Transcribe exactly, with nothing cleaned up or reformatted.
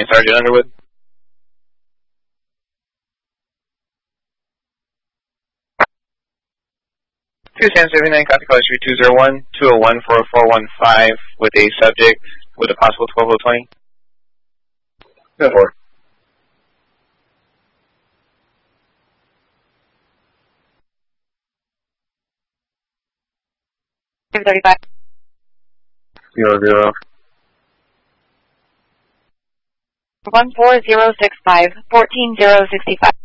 Sergeant Underwood. two San seventy-nine, copy call history two zero one, two oh one, four oh four one five with a subject with a possible twelve oh twenty. Go for it. two thirty-five. Zero, zero. one four zero six five, fourteen zero sixty-five.